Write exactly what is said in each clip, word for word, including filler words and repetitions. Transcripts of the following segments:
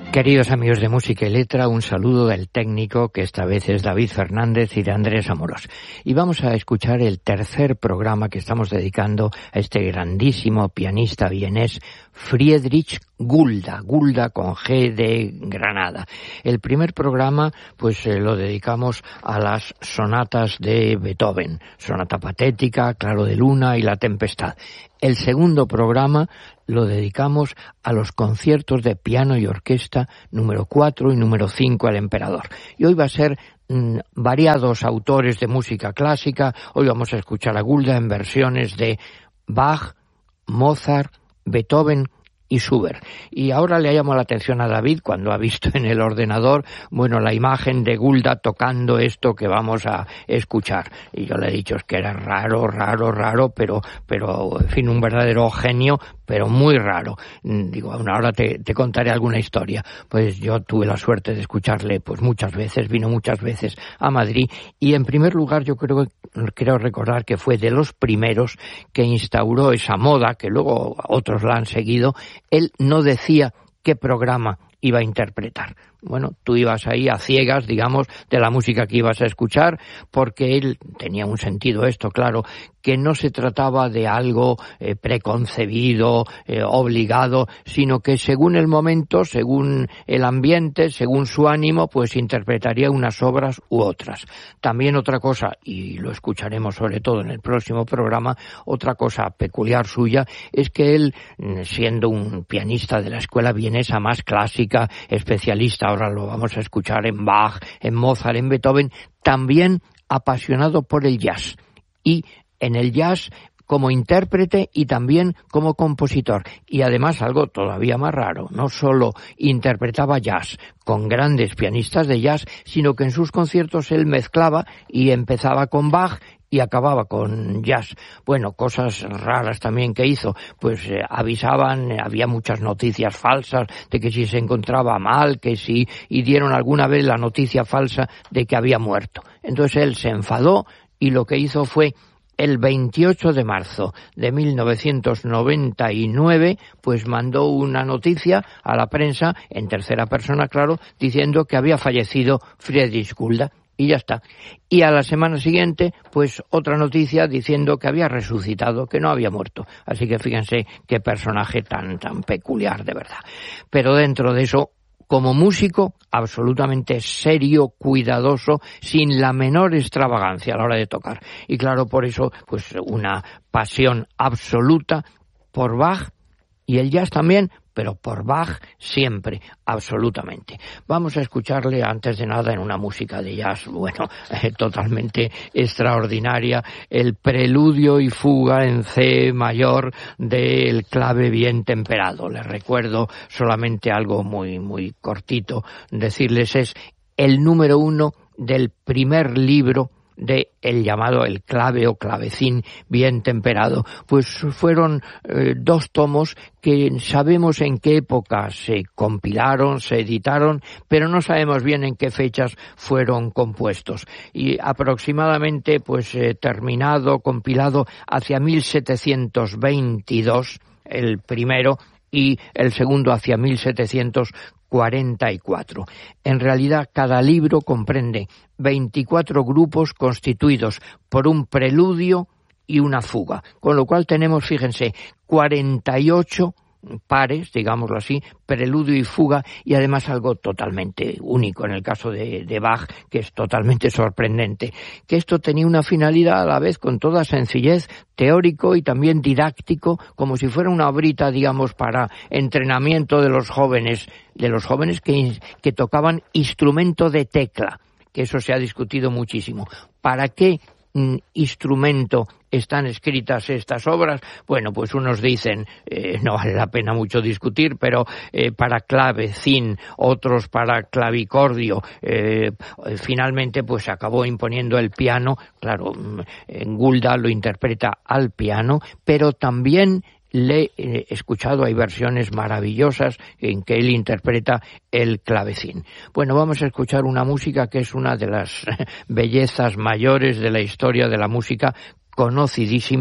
Queridos amigos de Música y Letra, un saludo del técnico, que esta vez es David Fernández, y de Andrés Amorós. Y vamos a escuchar el tercer programa que estamos dedicando a este grandísimo pianista vienés, Friedrich Gulda, Gulda con G de Granada. El primer programa pues eh, lo dedicamos a las sonatas de Beethoven, Sonata Patética, Claro de Luna y La Tempestad. El segundo programa lo dedicamos a los conciertos de piano y orquesta número cuatro y número cinco al Emperador. Y hoy va a ser mmm, variados autores de música clásica. Hoy vamos a escuchar a Gulda en versiones de Bach, Mozart, Beethoven y Schubert. Y ahora le llamo la atención a David cuando ha visto en el ordenador, bueno, la imagen de Gulda tocando esto que vamos a escuchar. Y yo le he dicho es que era raro, raro, raro, pero, pero, en fin, un verdadero genio, pero muy raro. Digo, ahora te, te contaré alguna historia. Pues yo tuve la suerte de escucharle pues muchas veces, vino muchas veces a Madrid, y en primer lugar yo creo, creo recordar que fue de los primeros que instauró esa moda, que luego otros la han seguido. Él no decía qué programa iba a interpretar. Bueno, tú ibas ahí a ciegas, digamos, de la música que ibas a escuchar, porque él tenía un sentido esto, claro, que no se trataba de algo eh, preconcebido, eh, obligado, sino que según el momento, según el ambiente, según su ánimo, pues interpretaría unas obras u otras. También otra cosa, y lo escucharemos sobre todo en el próximo programa, otra cosa peculiar suya, es que él, siendo un pianista de la escuela vienesa más clásica, especialista, ahora lo vamos a escuchar en Bach, en Mozart, en Beethoven, también apasionado por el jazz. Y en el jazz como intérprete y también como compositor. Y además algo todavía más raro, no solo interpretaba jazz con grandes pianistas de jazz, sino que en sus conciertos él mezclaba y empezaba con Bach y acababa con jazz. Bueno, cosas raras también que hizo, pues eh, avisaban, eh, había muchas noticias falsas de que si se encontraba mal, que si, y dieron alguna vez la noticia falsa de que había muerto. Entonces él se enfadó y lo que hizo fue, el veintiocho de marzo de mil novecientos noventa y nueve, pues mandó una noticia a la prensa, en tercera persona, claro, diciendo que había fallecido Friedrich Gulda. Y ya está. Y a la semana siguiente, pues otra noticia diciendo que había resucitado, que no había muerto. Así que fíjense qué personaje tan, tan peculiar, de verdad. Pero dentro de eso, como músico, absolutamente serio, cuidadoso, sin la menor extravagancia a la hora de tocar. Y claro, por eso, pues una pasión absoluta por Bach y el jazz también, pero por Bach siempre, absolutamente. Vamos a escucharle antes de nada en una música de jazz, bueno, eh, totalmente extraordinaria, el preludio y fuga en C mayor del clave bien temperado. Les recuerdo solamente algo muy, muy cortito, decirles es el número uno del primer libro de el llamado el clave o clavecín bien temperado. Pues fueron eh, dos tomos que sabemos en qué época se compilaron, se editaron, pero no sabemos bien en qué fechas fueron compuestos. Y aproximadamente, pues eh, terminado, compilado hacia mil setecientos veintidós, el primero, y el segundo hacia mil setecientos cuarenta y cuatro. En realidad, cada libro comprende veinticuatro grupos constituidos por un preludio y una fuga, con lo cual tenemos, fíjense, cuarenta y ocho pares, digámoslo así, preludio y fuga, y además algo totalmente único en el caso de, de Bach, que es totalmente sorprendente, que esto tenía una finalidad a la vez con toda sencillez, teórico y también didáctico, como si fuera una obrita, digamos, para entrenamiento de los jóvenes, de los jóvenes que, que tocaban instrumento de tecla, que eso se ha discutido muchísimo. ¿Para qué mm, instrumento están escritas estas obras? Bueno, pues unos dicen, eh, no vale la pena mucho discutir, pero eh, para clavecín, otros para clavicordio, eh, finalmente pues acabó imponiendo el piano. Claro, en Gulda lo interpreta al piano, pero también le he escuchado, hay versiones maravillosas en que él interpreta el clavecín. Bueno, vamos a escuchar una música que es una de las bellezas mayores de la historia de la música, conocidísima,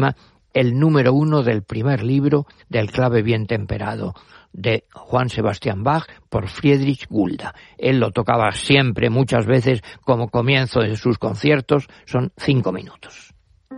el número uno del primer libro del clave bien temperado, de Juan Sebastián Bach por Friedrich Gulda. Él lo tocaba siempre, muchas veces, como comienzo de sus conciertos, son cinco minutos.